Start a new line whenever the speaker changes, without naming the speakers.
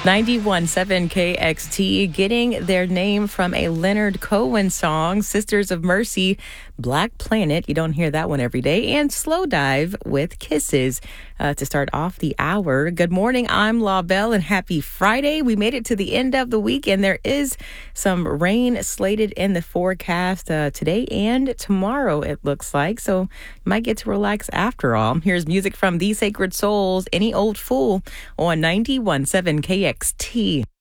91.7 KXT, getting their name from a Leonard Cohen song, Sisters of Mercy, Black Planet, you don't hear that one every day, and Slow Dive with Kisses to start off the hour. Good morning, I'm La Belle, and happy Friday. We made it to the end of the week, and there is some rain slated in the forecast today and tomorrow, it looks like, so you might get to relax after all. Here's music from The Sacred Souls, Any Old Fool, on 91.7 KXT.